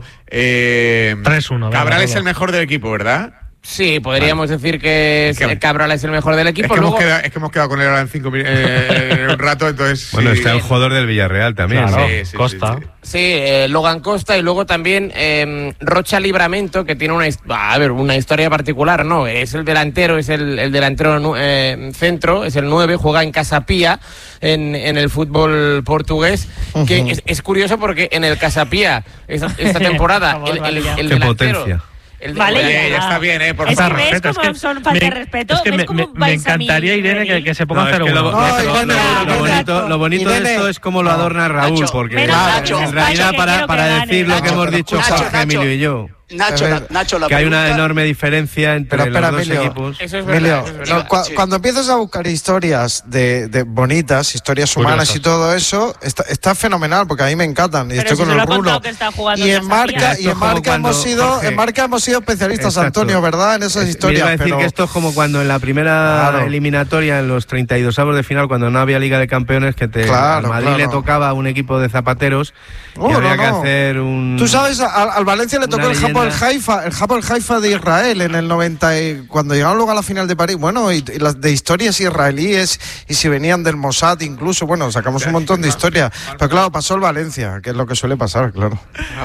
Eh, tres uno. Cabral venga, es Rulo. el mejor del equipo, ¿verdad? Sí, podríamos vale. decir que es, que, Cabral es el mejor del equipo. Es que, Luego... hemos quedado, es que hemos quedado con él ahora en cinco minutos, eh, un rato, entonces... Bueno, sí. está el jugador del Villarreal también. Claro, sí, sí, Costa. Sí, sí. Sí, eh, Logan Costa y luego también eh, Rocha Libramento, que tiene una, a ver, una historia particular, ¿no? Es el delantero, es el, el delantero eh, centro, es el nueve, juega en Casapía, en, en el fútbol portugués, uh-huh. que es, es curioso porque en el Casapía, esta, esta temporada, el, el, el, el Qué delantero... potencia. El Vale, de... ya. ya está bien, ¿eh? Por es favor. que ves respeto, cómo es que son falta me- de respeto. Es que ¿Ves me, cómo me- me vais a mí, encantaría, Irene, que, que se ponga No, a es hacer que uno. lo, No, es que lo- Irene, lo- lo Irene, bonito, lo bonito de Irene. esto es cómo lo adorna Raúl, Nacho, porque menos Nacho, en realidad Nacho, que para, quiero para que gane. decir lo que Nacho, hemos pero dicho Nacho, Jorge, Nacho. Emilio y yo, Nacho, la, Nacho, la que hay una pregunta- enorme diferencia entre Pero espera, los dos Emilio. equipos. Eso es Emilio, verdad, eso es no, verdad. cua- sí. cuando empiezas a buscar historias de, de bonitas, historias humanas Curiosas. y todo eso, está, está fenomenal, porque a mí me encantan. Y Pero estoy si con se lo el ha contado rulo. que está jugando Y en en Casapía. marca, Esto y en es como marca hemos cuando, sido, Jorge, en marca hemos sido especialistas, Exacto. Antonio, ¿verdad? En esas Es- me historias. iba a decir pero... que esto es como cuando en la primera Claro. eliminatoria, en los treinta y dos avos de final, cuando no había Liga de Campeones, que te, Claro, al Madrid claro. le tocaba un equipo de zapateros Oh, y no, había que no. hacer un... Tú sabes, al, al Valencia le Una tocó el Hapoel leyenda. Haifa, el Hapoel Haifa de Israel en el noventa, y cuando llegaron luego a la final de París. Bueno, y, y las de historias israelíes, y si venían del Mossad incluso, bueno, sacamos un montón de historias. Pero claro, pasó el Valencia, que es lo que suele pasar, claro.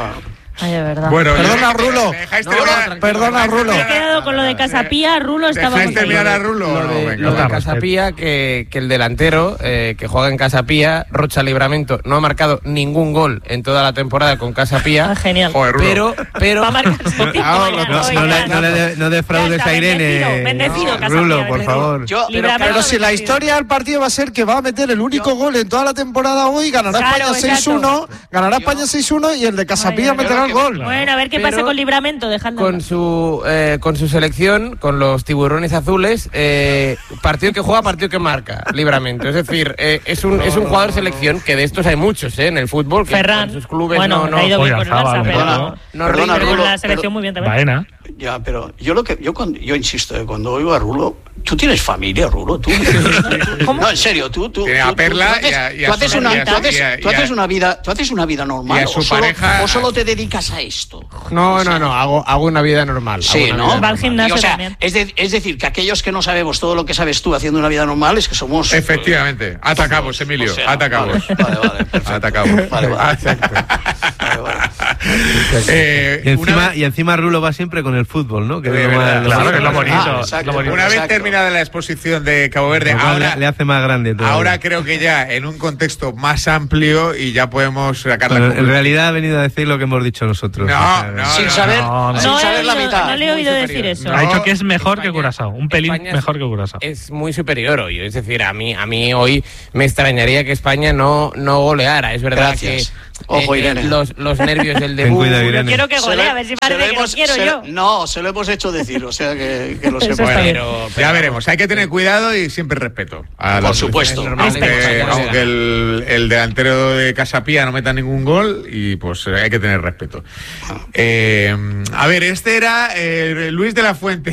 Ay, de verdad. Bueno, Perdona, me- Rulo. me dejáis No, terminar- perdona, Rulo. Me he quedado con lo de Casapía, Rulo, estábamos ¿Dejáis terminar ahí. a Rulo? Lo o no? de, Venga, lo de va. Casapía, que, que el delantero eh, que juega en Casapía, Rocha Libramento, no ha marcado ningún gol en toda la temporada con Casapía. Ah, genial. Joder, Rulo. Pero, pero Va a marcar su cinco Ah, mañana, no, hoy, No, ya. le, no, le de- no defraudes Ya está, a Irene. bendecido, bendecido, No, Casapía, Rulo, por bendecido. favor. Yo, pero, Libramento. Pero si la bendecido. historia del partido va a ser que va a meter el único gol en toda la temporada hoy, ganará Claro, España seis uno, ganará España seis uno y el de Casapía Ay, meterá el gol. Bueno, a ver qué Pero- pasa con Libramento, dejadlo. con su eh, con su selección, con los tiburones azules, eh, partido que juega, partido que marca, Libramento. Es decir, eh, es un es un jugador selección, que de estos hay muchos eh, en el fútbol, que Ferran. con sus clubes Bueno, no, ha ido no, bien con el Barça, pero Perdona, no, no perdona, rinde. pero Rulo, la selección pero- muy bien también. Baena. Ya, pero yo lo que yo cuando yo insisto que cuando oigo a Rulo, tú tienes familia, Rulo, tú. No, en serio, tú tú Tiene a tú- tú- Perla tú haces- y a- y a tú haces su- una y a tú su- haces- y a- tú y a- haces una vida, tú haces una vida normal y a su o solo, pareja- o solo te dedicas a esto. No, no, no, hago, hago una vida normal. hago Sí, una ¿no? vida Va al normal. gimnasio Y, o sea, también. es, de- es decir, que aquellos que no sabemos todo lo que sabes tú haciendo una vida normal es que somos... Efectivamente. Atacamos, Emilio. O sea, Atacamos. Vale, vale, vale, perfecto. Atacamos. Vale, vale, vale, vale. Eh, Y una encima, vez- y encima Rulo va siempre con el fútbol, ¿no? Que De es lo verdad, más- Claro, lo que es lo más- bonito. Ah, es exacto. lo bonito. Una vez Exacto. terminada la exposición de Cabo Verde, lo cual ahora, le, le hace más grande todo. ahora creo que ya en un contexto más amplio y ya podemos sacar la Bueno, en conclusión. realidad ha venido a decir lo que hemos dicho nosotros. No, O sea, no, Sin no, saber, no, no. sin No he saber la oído- mitad. no le he Muy oído superior. decir eso. No. Ha dicho que es mejor que España- Curazao. Un pelín España es- mejor que Curazao. Es muy superior hoy. Es decir, a mí, a mí hoy me extrañaría que España no, no goleara. Es verdad Gracias. que Ojo, eh, Irene. los, los nervios del Ten debut. cuidado, Yo Irene. quiero que Se golee, lo- a ver si se parece lo que lo hemos- quiero se- yo. No, se lo hemos hecho decir, o sea que, que lo Eso sepa. está bien. Pero, Ya pero- veremos, hay que tener cuidado y siempre respeto. A Por la- supuesto. Es normal. Aunque, Este- aunque el, el delantero de Casapía no meta ningún gol, y pues eh, hay que tener respeto. Eh, a ver, este era eh, Luis de la Fuente.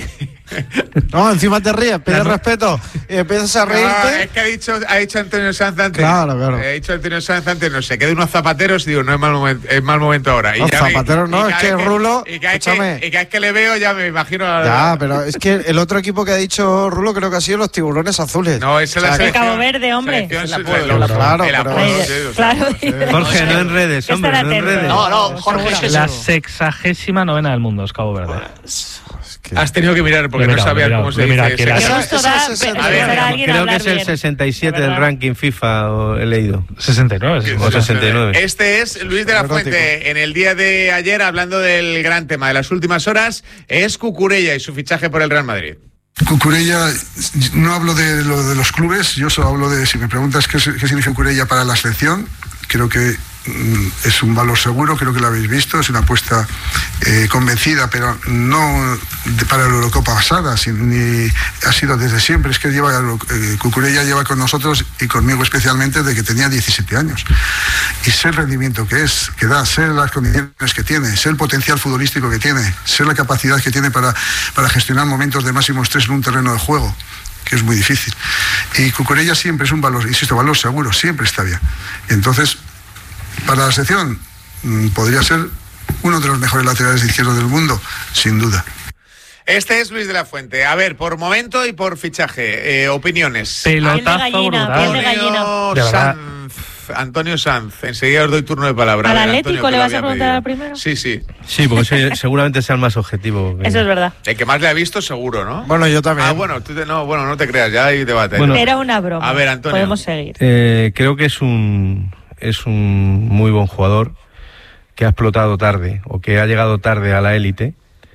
No, encima te ríes, pides respeto y empiezas a reírte. No, es que ha dicho, ha dicho Antonio Sanz antes. Claro, claro. Ha dicho Antonio Sanz antes, no sé, que de unos zapateros, digo, no es mal momento, es mal momento ahora. Y No, ya me- zapateros no, y es cada que vez Rulo, Y cada vez que, escúchame. y cada vez que le veo ya me imagino... a- Ya, pero es que el otro equipo que ha dicho Rulo creo que ha sido los Tiburones Azules. No, ese es la O sea, El Cabo Verde, hombre. selección- Claro, el- claro, el pero- apodo, Ay, sí, o sea, claro. Jorge, no enredes, hombre, no enredes. No, no, Jorge es La eso. sexagésima novena del mundo es Cabo Verde. Has tenido que mirar porque Lo he no mirado, sabías lo he cómo se mirado, dice. lo he mirado, esa- aquí Esto esa- da- esa- pero a ver, será alguien Creo que hablar es el bien. sesenta y siete De del verdad. ranking FIFA, o he leído. sesenta y nueve. O sesenta y nueve. Este es Luis de la Fuente. En el día de ayer, hablando del gran tema de las últimas horas, es Cucurella y su fichaje por el Real Madrid. Cucurella, no hablo de lo de los clubes, yo solo hablo de, si me preguntas qué, qué significa Cucurella para la selección, creo que mm, es un valor seguro, creo que lo habéis visto, es una apuesta eh, convencida, pero no de- para la Eurocopa pasada, sino, ni ha sido desde siempre, es que lleva eh, Cucurella lleva con nosotros y conmigo especialmente desde que tenía diecisiete años. Y sé el rendimiento que es, que da, sé las condiciones que tiene, sé el potencial futbolístico que tiene, sé la capacidad que tiene para, para gestionar momentos de máximo estrés en un terreno de juego, que es muy difícil. Y Cucurella siempre es un valor, insisto, valor seguro, siempre está bien. Entonces, para la selección, mm, podría ser uno de los mejores laterales izquierdos del mundo, sin duda. Este es Luis de la Fuente. A ver, por momento y por fichaje, eh, opiniones. Pelotazo Piel de gallina, brutal. piel de gallina. Antonio De verdad. Sanz. Antonio Sanz. Enseguida os doy turno de palabra. ¿Al A ver, Atlético Antonio, le que vas lo a había preguntar pedido. al primero? Sí, sí. Sí, porque ese seguramente sea el más objetivo. que- Eso es verdad. El que más le ha visto, seguro, ¿no? Bueno, yo también. Ah, bueno, tú te- no, bueno, no te creas, ya hay debate. Bueno. Era una broma. A ver, Antonio. Podemos seguir. Eh, creo que es un, es un muy buen jugador que ha explotado tarde o que ha llegado tarde a la élite,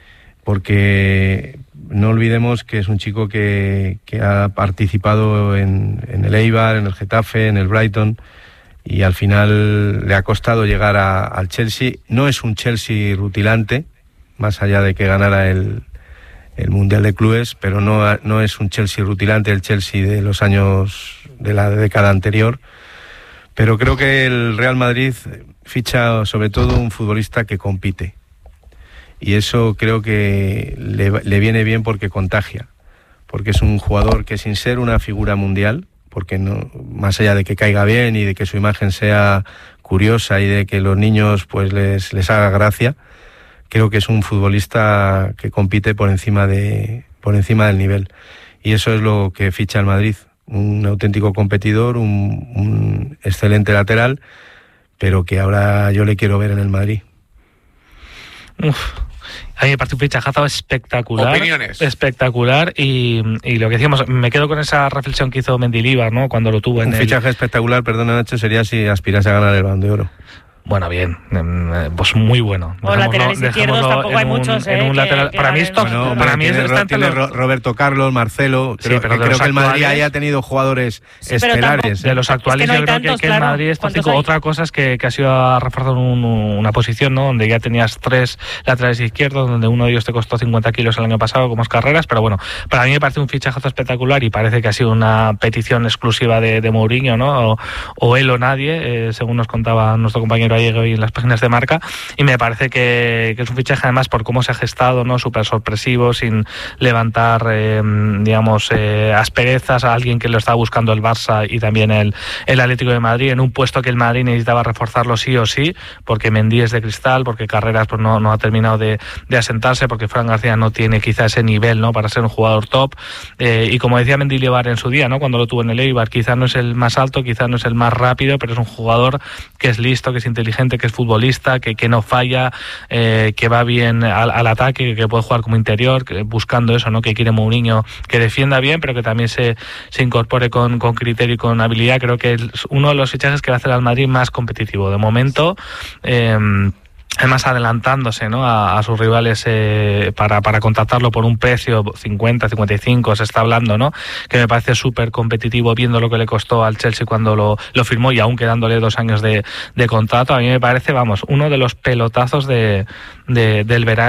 porque no olvidemos que es un chico que, que ha participado en, en el Eibar, en el Getafe, en el Brighton, y al final le ha costado llegar a- al Chelsea. No es un Chelsea rutilante, más allá de que ganara el, el Mundial de Clubes, pero no, no es un Chelsea rutilante, el Chelsea de los años de la década anterior. Pero creo que el Real Madrid ficha sobre todo un futbolista que compite. Y eso creo que le, le viene bien porque contagia. Porque es un jugador que, sin ser una figura mundial, porque no, más allá de que caiga bien y de que su imagen sea curiosa y de que los niños pues les, les haga gracia, creo que es un futbolista que compite por encima de, por encima del nivel. Y eso es lo que ficha el Madrid. Un auténtico competidor, un, un excelente lateral, pero que ahora yo le quiero ver en el Madrid. Uf. A mí me parece un fichajazo espectacular. Opiniones. Espectacular. Y, y lo que decíamos, me quedo con esa reflexión que hizo Mendilibar, ¿no? Cuando lo tuvo en Un el... fichaje espectacular, perdona Nacho, sería si aspirase a ganar el Balón de Oro. Bueno, bien, mm, pues muy bueno. O laterales izquierdos tampoco hay muchos, en ¿eh? un que- lateral- que para mí ganen esto, el Balón de Oro. para mí tiene, es Ro- está entre tiene los- Ro- Roberto Carlos, Marcelo. Sí, Creo, pero de creo los que el Madrid actuales- haya tenido jugadores Sí, pero estelares. De los actuales, no hay yo creo tantos, que, que el claro. Madrid estos ¿Cuántos cinco. hay? Otra cosa es que, que ha sido a reforzar un- una posición, ¿no? Donde ya tenías tres laterales izquierdos, donde uno de ellos te costó cincuenta kilos el año pasado, como es Carreras. Pero bueno, para mí me parece un fichajazo espectacular y parece que ha sido una petición exclusiva de, de Mourinho, ¿no? O, o él o nadie, eh, según nos contaba nuestro compañero ayer hoy en las páginas de Marca. Y me parece que, que es un fichaje además por cómo se ha gestado, ¿no? Súper sorpresivo, sin levantar, eh, digamos, eh, asperezas a alguien que lo estaba buscando el Barça y también el, el Atlético de Madrid, en un puesto que el Madrid necesitaba reforzarlo sí o sí, porque Mendy es de cristal, porque Carreras pues, no, no ha terminado de, de asentarse, porque Fran García no tiene quizá ese nivel, ¿no? Para ser un jugador top. Eh, y como decía Mendilibar en su día, ¿no? Cuando lo tuvo en el Eibar, quizá no es el más alto, quizá no es el más rápido, pero es un jugador que es listo, que es inteligente, que es futbolista, que, que no falla, eh, que va bien al, al ataque, que puede jugar como interior, que, buscando eso, ¿no? Que quiere Mourinho, que defienda bien, pero que también se, se incorpore con, con criterio y con habilidad. Creo que es uno de los fichajes que va a hacer al Madrid más competitivo. De momento, eh, además adelantándose, ¿no? a, a sus rivales eh, para, para contratarlo por un precio cincuenta, cincuenta y cinco, se está hablando, ¿no? Que me parece súper competitivo viendo lo que le costó al Chelsea cuando lo, lo firmó y aún quedándole dos años de, de contrato. A mí me parece, vamos, uno de los pelotazos de, de, del verano.